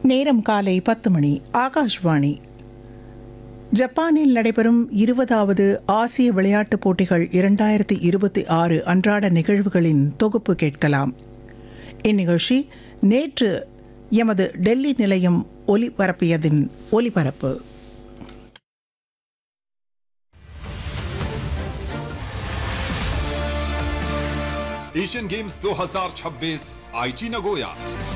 நேரம் காலை 10 மணி. ஆகாஷ்வாணி. ஜப்பானில் நடைபெறும் 20வது ஆசிய விளையாட்டுப் போட்டிகள் 2026 அன்றாட நிகழ்வுகளின் தொகுப்பு கேட்கலாம். இந்நிகழ்ச்சி நேற்று எமது டெல்லி நிலையம் ஒலிபரப்பியதின் ஒலிபரப்பு. एशियन गेम्स 2026 आईची नगोया।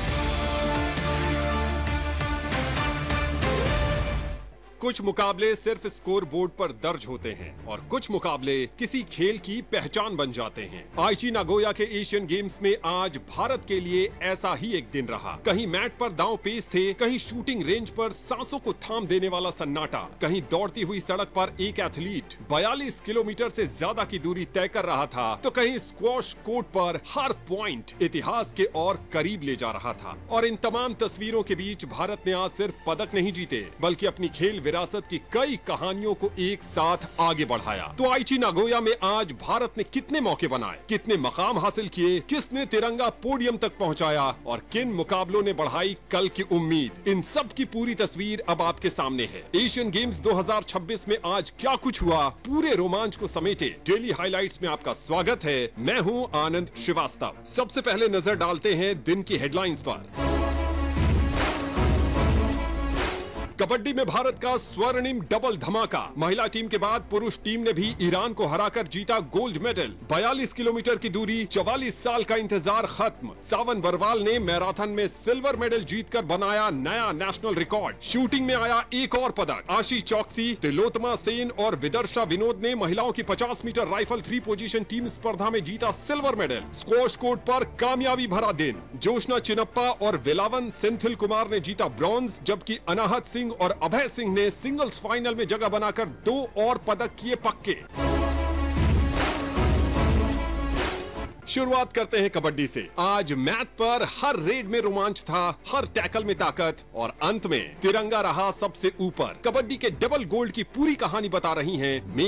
कुछ मुकाबले सिर्फ स्कोर बोर्ड पर दर्ज होते हैं और कुछ मुकाबले किसी खेल की पहचान बन जाते हैं। आईची नागोया के एशियन गेम्स में आज भारत के लिए ऐसा ही एक दिन रहा। कहीं मैट पर दांव पेश थे, कहीं शूटिंग रेंज पर सांसों को थाम देने वाला सन्नाटा, कहीं दौड़ती हुई सड़क पर एक एथलीट 42 किलोमीटर से ज्यादा की दूरी तय कर रहा था, तो कहीं स्क्वॉश कोर्ट पर हर पॉइंट इतिहास के और करीब ले जा रहा था। और इन तमाम तस्वीरों के बीच भारत ने आज सिर्फ पदक नहीं जीते, बल्कि अपनी खेल विरासत की कई कहानियों को एक साथ आगे बढ़ाया। तो आईची नागोया में आज भारत ने कितने मौके बनाए, कितने मकाम हासिल किए, किसने तिरंगा पोडियम तक पहुंचाया और किन मुकाबलों ने बढ़ाई कल की उम्मीद, इन सब की पूरी तस्वीर अब आपके सामने है। एशियन गेम्स 2026 में आज क्या कुछ हुआ, पूरे रोमांच को समेटे डेली हाइलाइट्स में आपका स्वागत है। मैं हूं आनंद श्रीवास्तव। सबसे पहले नजर डालते हैं दिन की हेडलाइंस पर। कबड्डी में भारत का स्वर्णिम डबल धमाका। महिला टीम के बाद पुरुष टीम ने भी ईरान को हराकर जीता गोल्ड मेडल। 42 किलोमीटर की दूरी, 44 साल का इंतजार खत्म। सावन बरवाल ने मैराथन में सिल्वर मेडल जीतकर बनाया नया नेशनल रिकॉर्ड। शूटिंग में आया एक और पदक। आशी चौकसी, तिलोत्तमा सेन और विदर्शा विनोद ने महिलाओं की 50 मीटर राइफल 3 पोजीशन टीम स्पर्धा में जीता सिल्वर मेडल। स्क्वॉश कोर्ट पर कामयाबी भरा दिन। जोशना चिनप्पा और वेलावन सेंथिल कुमार ने जीता ब्रॉन्ज, जबकि अनाहत सिंह और अभय सिंह ने सिंगल्स फाइनल में जगह बनाकर 2 और पदक किए पक्के। शुरुआत करते हैं कबड्डी से। आज मैच पर हर रेड में रोमांच था, हर टैकल में ताकत और अंत में तिरंगा रहा सबसे ऊपर। कबड्डी के डबल गोल्ड की पूरी कहानी बता रही हैं